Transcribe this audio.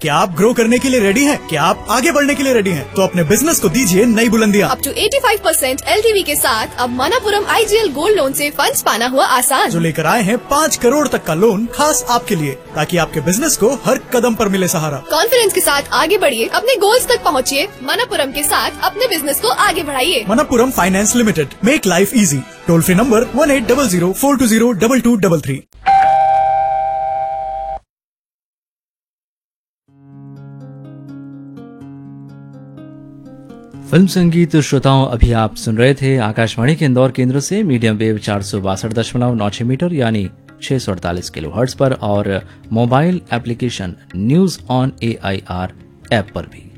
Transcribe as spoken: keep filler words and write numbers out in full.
क्या आप ग्रो करने के लिए रेडी हैं? क्या आप आगे बढ़ने के लिए रेडी हैं? तो अपने बिजनेस को दीजिए नई बुलंदियां। अप टू पचासी परसेंट एलटीवी के साथ अब मनापुरम आईजीएल गोल्ड लोन से फंड्स पाना हुआ आसान। जो लेकर आए हैं पाँच करोड़ तक का लोन खास आपके लिए, ताकि आपके बिजनेस को हर कदम पर मिले सहारा। कॉन्फिडेंस के साथ आगे बढ़िए, अपने गोल्स तक पहुँचिए। मनापुरम के साथ अपने बिजनेस को आगे बढ़ाइए। Manappuram finance limited, make life easy. Toll free number one eight double zero four to zero double two double three. Film संगीत श्रोताओं, अभी आप सुन रहे थे आकाशवाणी के इंदौर केंद्र से मीडियम वेव चार सौ बासठ दशमलव नौ छह मीटर यानी छह सौ अड़तालीस किलो हर्ट्ज पर और mobile application news on A I R app पर भी।